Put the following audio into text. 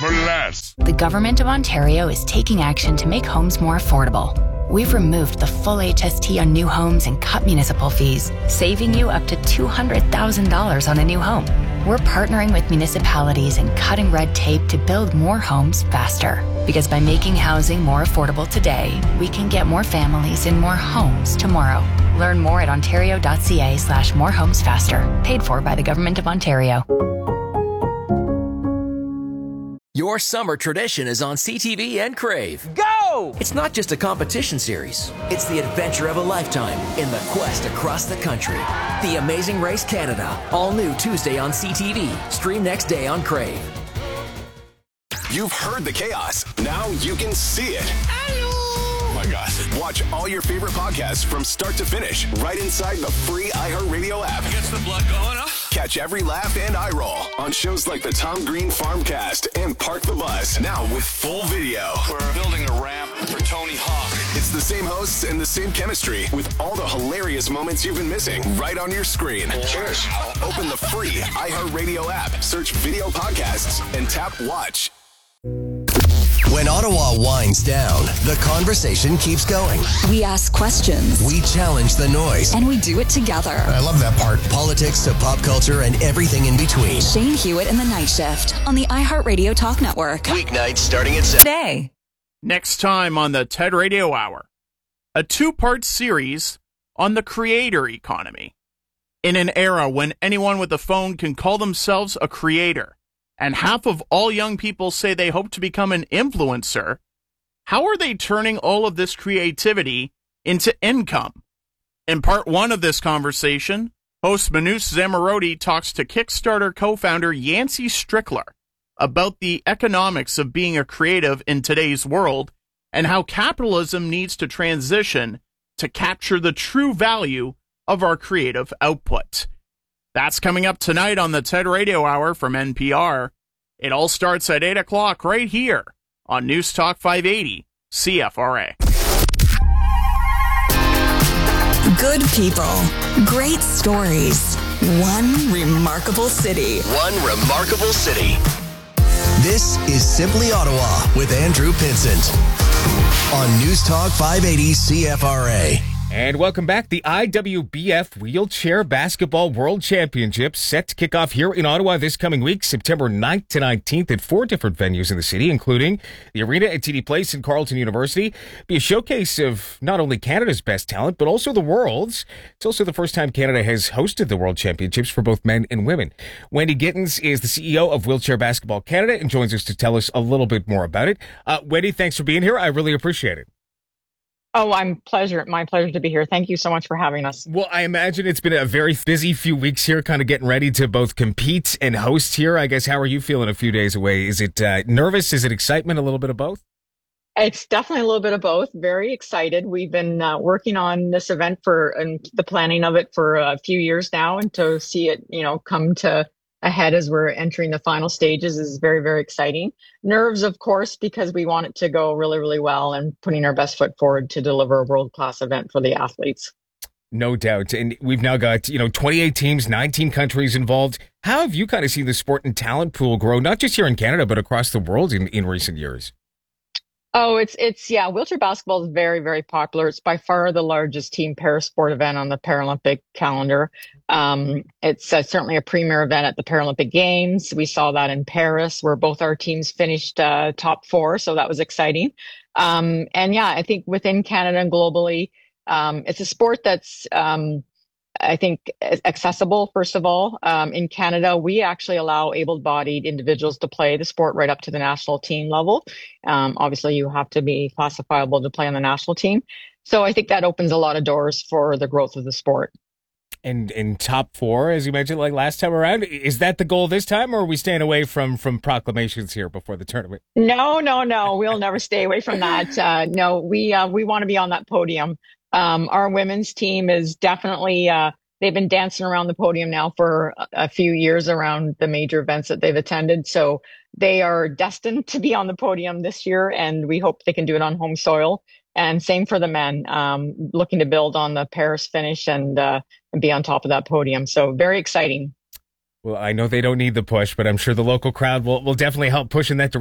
for less. The Government of Ontario is taking action to make homes more affordable. We've removed the full HST on new homes and cut municipal fees, saving you up to $200,000 on a new home. We're partnering with municipalities and cutting red tape to build more homes faster. Because by making housing more affordable today, we can get more families in more homes tomorrow. Learn more at ontario.ca/morehomesfaster. Paid for by the Government of Ontario. Your summer tradition is on CTV and Crave. Go! It's not just a competition series. It's the adventure of a lifetime in the quest across the country. The Amazing Race Canada. All new Tuesday on CTV. Stream next day on Crave. You've heard the chaos. Now you can see it. Oh my God. Watch all your favorite podcasts from start to finish right inside the free iHeartRadio app. Gets the blood going, huh? Catch every laugh and eye roll on shows like the Tom Green Farmcast and Park the Bus. Now with full video. We're building a ramp for Tony Hawk. It's the same hosts and the same chemistry with all the hilarious moments you've been missing right on your screen. Cheers. Open the free iHeartRadio app, search video podcasts, and tap watch. When Ottawa winds down, the conversation keeps going. We ask questions. We challenge the noise. And we do it together. I love that part. Politics to pop culture and everything in between. Shane Hewitt in the Night Shift on the iHeartRadio Talk Network. Weeknights starting at 7. Today. Next time on the TED Radio Hour, a 2-part series on the creator economy. In an era when anyone with a phone can call themselves a creator, and half of all young people say they hope to become an influencer, how are they turning all of this creativity into income? In part 1 of this conversation, host Manus Zamorodi talks to Kickstarter co-founder Yancey Strickler about the economics of being a creative in today's world and how capitalism needs to transition to capture the true value of our creative output. That's coming up tonight on the TED Radio Hour from NPR. It all starts at 8 o'clock right here on News Talk 580 CFRA. Good people, great stories, one remarkable city. One remarkable city. This is Simply Ottawa with Andrew Pinsent on News Talk 580 CFRA. And welcome back. The IWBF Wheelchair Basketball World Championships set to kick off here in Ottawa this coming week, September 9th to 19th at 4 different venues in the city, including the arena at TD Place and Carleton University. Be a showcase of not only Canada's best talent, but also the world's. It's also the first time Canada has hosted the World Championships for both men and women. Wendy Gittins is the CEO of Wheelchair Basketball Canada and joins us to tell us a little bit more about it. Wendy, thanks for being here. I really appreciate it. Oh, my pleasure to be here. Thank you so much for having us. Well, I imagine it's been a very busy few weeks here, kind of getting ready to both compete and host here. I guess, how are you feeling a few days away? Is it nervous? Is it excitement? A little bit of both? It's definitely a little bit of both. Very excited. We've been working on this event and the planning of it for a few years now, and to see it, come to ahead as we're entering the final stages is very, very exciting. Nerves, of course, because we want it to go really, really well and putting our best foot forward to deliver a world-class event for the athletes. No doubt. And we've now got, 28 teams, 19 countries involved. How have you kind of seen the sport and talent pool grow, not just here in Canada, but across the world in recent years? Oh, yeah. Wheelchair basketball is very, very popular. It's by far the largest team parasport event on the Paralympic calendar. It's certainly a premier event at the Paralympic Games. We saw that in Paris, where both our teams finished top 4. So that was exciting. And yeah, I think within Canada and globally, it's a sport that's, I think, accessible, first of all. In Canada, we actually allow able-bodied individuals to play the sport right up to the national team level. Obviously, you have to be classifiable to play on the national team. So I think that opens a lot of doors for the growth of the sport. And in top 4, as you mentioned, like last time around, is that the goal this time, or are we staying away from proclamations here before the tournament? No. We'll never stay away from that. No, we want to be on that podium. Our women's team is definitely, they've been dancing around the podium now for a few years around the major events that they've attended. So they are destined to be on the podium this year, and we hope they can do it on home soil. And same for the men, looking to build on the Paris finish and be on top of that podium. So very exciting. Well, I know they don't need the push, but I'm sure the local crowd will definitely help push in that direction.